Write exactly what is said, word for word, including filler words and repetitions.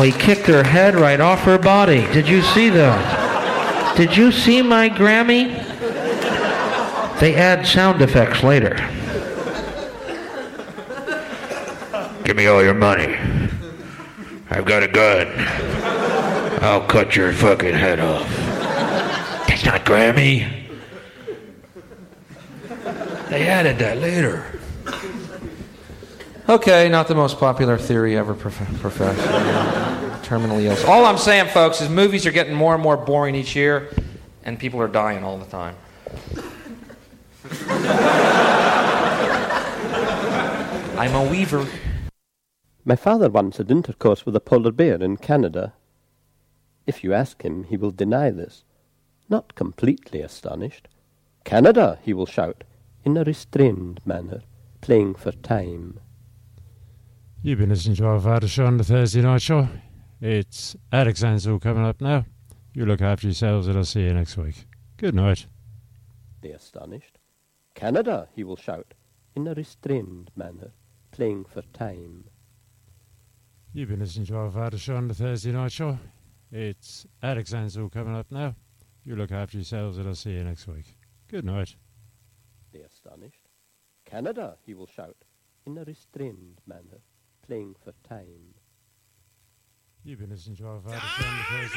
he kicked her head right off her body. Did you see that? Did you see my Grammy? They add sound effects later. Give me all your money. I've got a gun. I'll cut your fucking head off. That's not Grammy. They added that later. Okay, not the most popular theory ever prof- professed. Terminally ill. All I'm saying, folks, is movies are getting more and more boring each year, and people are dying all the time. I'm a weaver. My father once had intercourse with a polar bear in Canada. If you ask him, he will deny this, not completely astonished. Canada, he will shout, in a restrained manner, playing for time. You've been listening to our Father Show on the Thursday night show. It's Alex Anzu coming up now. You look after yourselves and I'll see you next week. Good night. The astonished. Canada, he will shout, in a restrained manner, playing for time. You've been listening to our Father Show on the Thursday night show. It's Alex Anzu coming up now. You look after yourselves and I'll see you next week. Good night. The astonished. Canada, he will shout, in a restrained manner, playing for time. You've been listening to our Father Show on the Thursday